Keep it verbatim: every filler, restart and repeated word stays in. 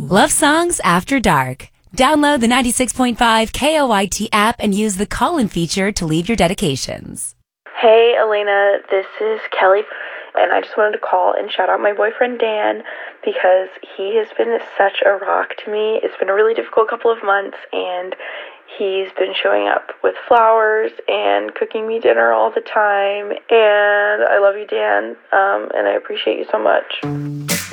Love Songs After Dark. Download the ninety-six point five K O I T app and use the call-in feature to leave your dedications. Hey, Elena, this is Kelly, and I just wanted to call and shout out my boyfriend, Dan, because he has been such a rock to me. It's been a really difficult couple of months, and he's been showing up with flowers and cooking me dinner all the time, and I love you, Dan, um, and I appreciate you so much.